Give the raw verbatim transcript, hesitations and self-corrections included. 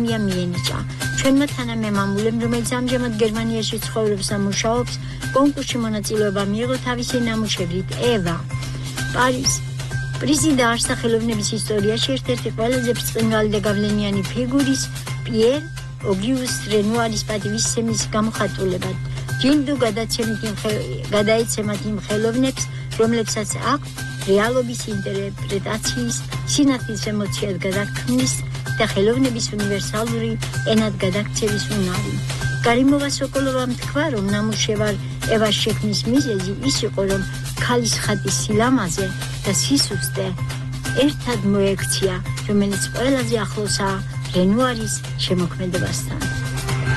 გერმანია მიენიჭა. ჩვენმა თანამემამულემ, რომელიც ამჟამად გერმანიაში ცხოვრობს და მუშაობს, კონკურსში მონაწილეობა მიიღო თავისი ნამუშევრით ევა. პარის პრიზი დაარსდა ხელოვნების ისტორიაში ერთ-ერთი ყველაზე ბრწყინვალე და გავლენიანი ფიგურის პიერ ოგიუსტ რენუარის პატივისცემის გამოხატულებად. ჯილდო გადაეცემათ იმ ხელოვნებს, რომლებსაც აქვს რეალობის ინტერპრეტაციის, სინათლის ემოციად გადაქმნის და ხელოვნების უნივერსალური ენად გადაქცევის უნარი. გარიმოვა სოკოლოვამ თქვა, რომ ნამუშევარ ევას შექმნის მიზეზი ის იყო, რომ ქალის ხატის სილამაზე და სისუსტე ერთად მოექცია, რომელიც ყველაზე ახლოსაა რენუარის შემოქმედებასთან.